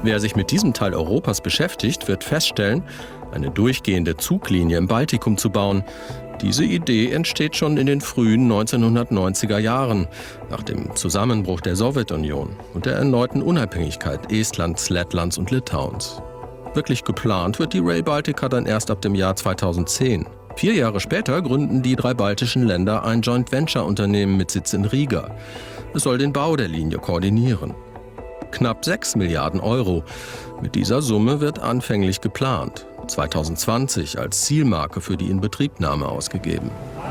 Wer sich mit diesem Teil Europas beschäftigt, wird feststellen, eine durchgehende Zuglinie im Baltikum zu bauen. Diese Idee entsteht schon in den frühen 1990er Jahren, nach dem Zusammenbruch der Sowjetunion und der erneuten Unabhängigkeit Estlands, Lettlands und Litauens. Wirklich geplant wird die Rail Baltica dann erst ab dem Jahr 2010. 4 Jahre später gründen die 3 baltischen Länder ein Joint-Venture-Unternehmen mit Sitz in Riga. Es soll den Bau der Linie koordinieren. Knapp 6 Milliarden Euro. Mit dieser Summe wird anfänglich geplant. 2020 als Zielmarke für die Inbetriebnahme ausgegeben.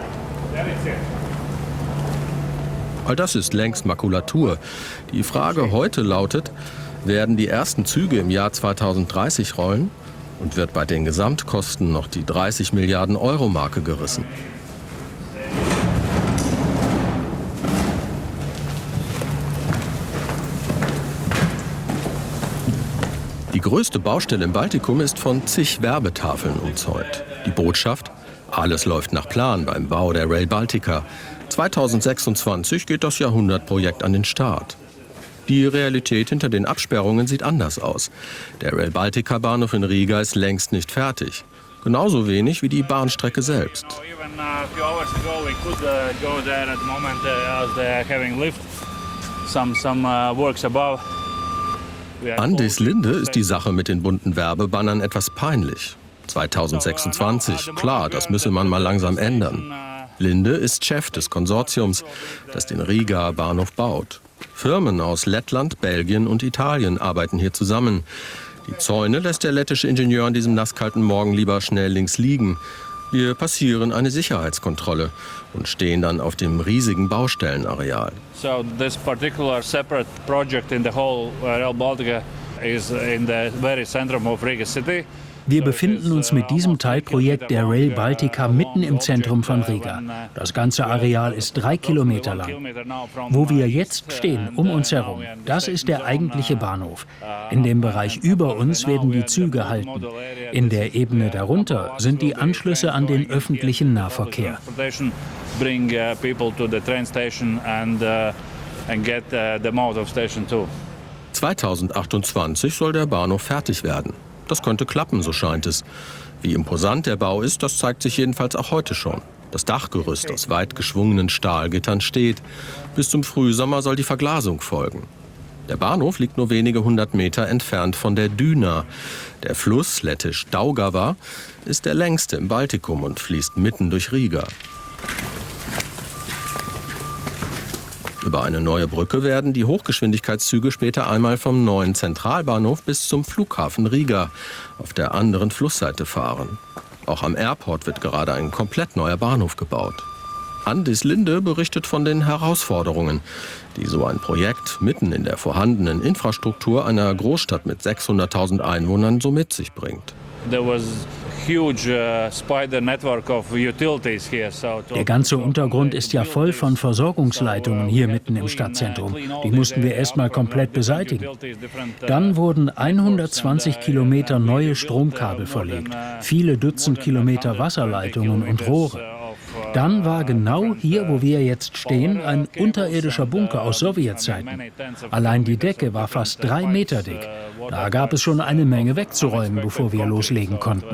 All das ist längst Makulatur. Die Frage heute lautet, werden die ersten Züge im Jahr 2030 rollen? Und wird bei den Gesamtkosten noch die 30 Milliarden Euro Marke gerissen? Die größte Baustelle im Baltikum ist von zig Werbetafeln umzäunt. Die Botschaft: Alles läuft nach Plan beim Bau der Rail Baltica. 2026 geht das Jahrhundertprojekt an den Start. Die Realität hinter den Absperrungen sieht anders aus. Der Rail Baltica Bahnhof in Riga ist längst nicht fertig. Genauso wenig wie die Bahnstrecke selbst. Andis Linde ist die Sache mit den bunten Werbebannern etwas peinlich. 2026, klar, das müsse man mal langsam ändern. Linde ist Chef des Konsortiums, das den Riga Bahnhof baut. Firmen aus Lettland, Belgien und Italien arbeiten hier zusammen. Die Zäune lässt der lettische Ingenieur an diesem nasskalten Morgen lieber schnell links liegen. Wir passieren eine Sicherheitskontrolle und stehen dann auf dem riesigen Baustellenareal. So this particular separate project in the whole Rail Baltica is in the very center of Riga city. Wir befinden uns mit diesem Teilprojekt der Rail Baltica mitten im Zentrum von Riga. Das ganze Areal ist 3 Kilometer lang. Wo wir jetzt stehen, um uns herum, das ist der eigentliche Bahnhof. In dem Bereich über uns werden die Züge halten. In der Ebene darunter sind die Anschlüsse an den öffentlichen Nahverkehr. 2028 soll der Bahnhof fertig werden. Das könnte klappen, so scheint es. Wie imposant der Bau ist, das zeigt sich jedenfalls auch heute schon. Das Dachgerüst aus weit geschwungenen Stahlgittern steht. Bis zum Frühsommer soll die Verglasung folgen. Der Bahnhof liegt nur wenige 100 Meter entfernt von der Düna. Der Fluss, lettisch Daugava, ist der längste im Baltikum und fließt mitten durch Riga. Über eine neue Brücke werden die Hochgeschwindigkeitszüge später einmal vom neuen Zentralbahnhof bis zum Flughafen Riga auf der anderen Flussseite fahren. Auch am Airport wird gerade ein komplett neuer Bahnhof gebaut. Andis Linde berichtet von den Herausforderungen, die so ein Projekt mitten in der vorhandenen Infrastruktur einer Großstadt mit 600.000 Einwohnern so mit sich bringt. Der ganze Untergrund ist ja voll von Versorgungsleitungen hier mitten im Stadtzentrum. Die mussten wir erst mal komplett beseitigen. Dann wurden 120 Kilometer neue Stromkabel verlegt, viele Dutzend Kilometer Wasserleitungen und Rohre. Dann war genau hier, wo wir jetzt stehen, ein unterirdischer Bunker aus Sowjetzeiten. Allein die Decke war fast 3 Meter dick. Da gab es schon eine Menge wegzuräumen, bevor wir loslegen konnten.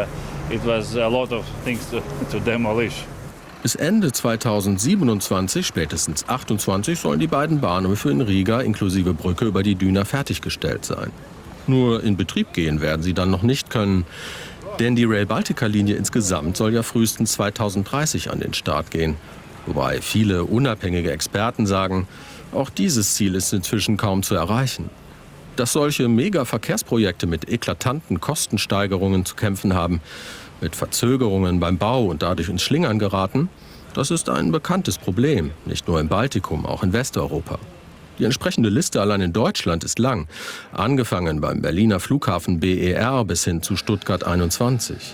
Bis Ende 2027, spätestens 2028, sollen die beiden Bahnhöfe in Riga inklusive Brücke über die Düna fertiggestellt sein. Nur in Betrieb gehen werden sie dann noch nicht können. Denn die Rail Baltica-Linie insgesamt soll ja frühestens 2030 an den Start gehen. Wobei viele unabhängige Experten sagen, auch dieses Ziel ist inzwischen kaum zu erreichen. Dass solche Mega-Verkehrsprojekte mit eklatanten Kostensteigerungen zu kämpfen haben, mit Verzögerungen beim Bau und dadurch ins Schlingern geraten, das ist ein bekanntes Problem, nicht nur im Baltikum, auch in Westeuropa. Die entsprechende Liste allein in Deutschland ist lang, angefangen beim Berliner Flughafen BER bis hin zu Stuttgart 21.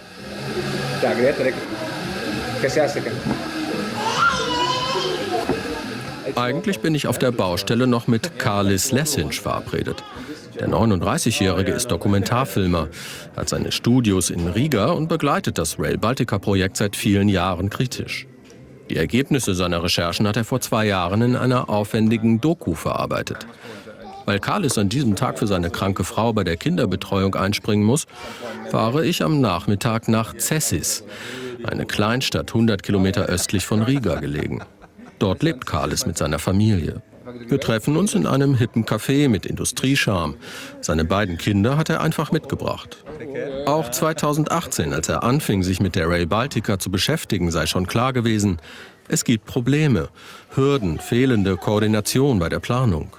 Eigentlich bin ich auf der Baustelle noch mit Karlis Lessinch verabredet. Der 39-Jährige ist Dokumentarfilmer, hat seine Studios in Riga und begleitet das Rail Baltica-Projekt seit vielen Jahren kritisch. Die Ergebnisse seiner Recherchen hat er vor 2 Jahren in einer aufwendigen Doku verarbeitet. Weil Kalis an diesem Tag für seine kranke Frau bei der Kinderbetreuung einspringen muss, fahre ich am Nachmittag nach Cēsis, eine Kleinstadt 100 Kilometer östlich von Riga gelegen. Dort lebt Kalis mit seiner Familie. Wir treffen uns in einem hippen Café mit Industriescharme. Seine beiden Kinder hat er einfach mitgebracht. Auch 2018, als er anfing, sich mit der Rail Baltica zu beschäftigen, sei schon klar gewesen, es gibt Probleme, Hürden, fehlende Koordination bei der Planung.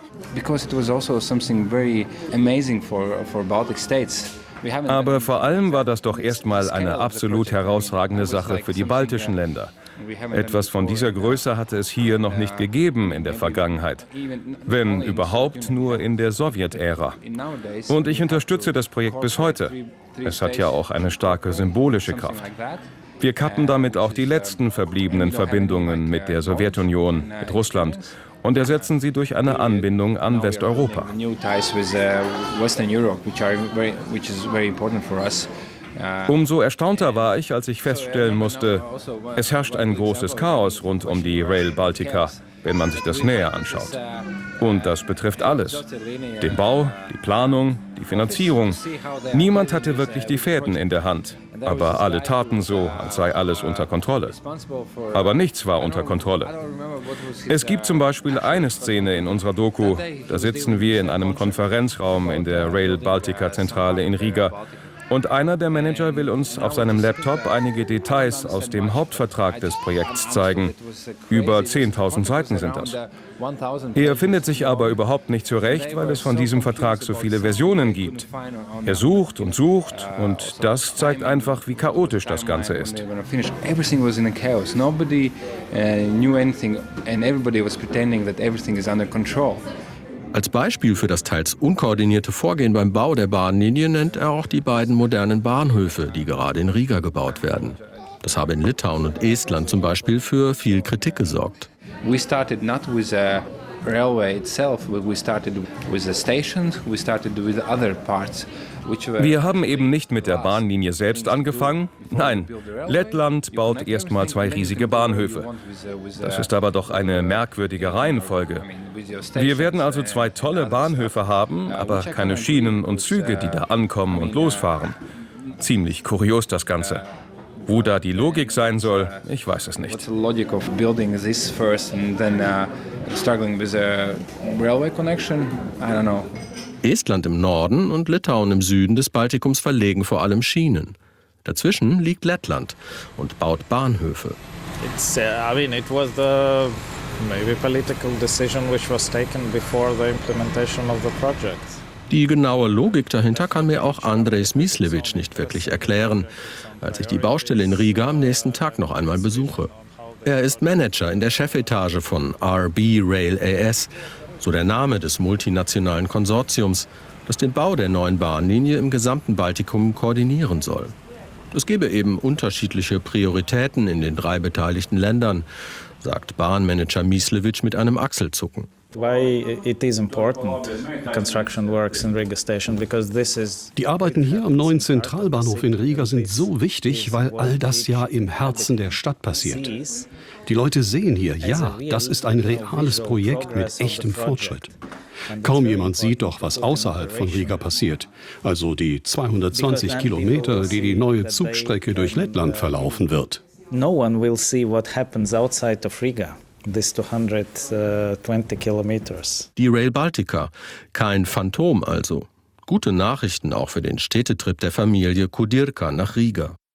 Aber vor allem war das doch erstmal eine absolut herausragende Sache für die baltischen Länder. Etwas von dieser Größe hatte es hier noch nicht gegeben in der Vergangenheit, wenn überhaupt nur in der Sowjetära. Und ich unterstütze das Projekt bis heute. Es hat ja auch eine starke symbolische Kraft. Wir kappen damit auch die letzten verbliebenen Verbindungen mit der Sowjetunion, mit Russland, und ersetzen sie durch eine Anbindung an Westeuropa. Umso erstaunter war ich, als ich feststellen musste, es herrscht ein großes Chaos rund um die Rail Baltica, wenn man sich das näher anschaut. Und das betrifft alles. Den Bau, die Planung, die Finanzierung. Niemand hatte wirklich die Fäden in der Hand. Aber alle taten so, als sei alles unter Kontrolle. Aber nichts war unter Kontrolle. Es gibt zum Beispiel eine Szene in unserer Doku. Da sitzen wir in einem Konferenzraum in der Rail Baltica Zentrale in Riga. Und einer der Manager will uns auf seinem Laptop einige Details aus dem Hauptvertrag des Projekts zeigen. Über 10.000 Seiten sind das. Er findet sich aber überhaupt nicht zurecht, weil es von diesem Vertrag so viele Versionen gibt. Er sucht und das zeigt einfach, wie chaotisch das Ganze ist. Als Beispiel für das teils unkoordinierte Vorgehen beim Bau der Bahnlinie nennt er auch die beiden modernen Bahnhöfe, die gerade in Riga gebaut werden. Das habe in Litauen und Estland zum Beispiel für viel Kritik gesorgt. We started not with a railway itself, but we started with the stations, we started with other parts. Wir haben eben nicht mit der Bahnlinie selbst angefangen. Nein, Lettland baut erstmal 2 riesige Bahnhöfe. Das ist aber doch eine merkwürdige Reihenfolge. Wir werden also 2 tolle Bahnhöfe haben, aber keine Schienen und Züge, die da ankommen und losfahren. Ziemlich kurios das Ganze. Wo da die Logik sein soll, ich weiß es nicht. Estland im Norden und Litauen im Süden des Baltikums verlegen vor allem Schienen. Dazwischen liegt Lettland und baut Bahnhöfe. It was the maybe political decision which was taken before the implementation of the project. Die genaue Logik dahinter kann mir auch Andrejs Mislevic nicht wirklich erklären, als ich die Baustelle in Riga am nächsten Tag noch einmal besuche. Er ist Manager in der Chefetage von RB Rail AS, so der Name des multinationalen Konsortiums, das den Bau der neuen Bahnlinie im gesamten Baltikum koordinieren soll. Es gebe eben unterschiedliche Prioritäten in den 3 beteiligten Ländern, sagt Bahnmanager Mislevic mit einem Achselzucken. Die Arbeiten hier am neuen Zentralbahnhof in Riga sind so wichtig, weil all das ja im Herzen der Stadt passiert. Die Leute sehen hier, ja, das ist ein reales Projekt mit echtem Fortschritt. Kaum jemand sieht doch, was außerhalb von Riga passiert. Also die 220 Kilometer, die die neue Zugstrecke durch Lettland verlaufen wird. No one will see what happens outside of Riga. This 220 kilometers. Die Rail Baltica, kein Phantom also. Gute Nachrichten auch für den Städtetrip der Familie Kudirka nach Riga.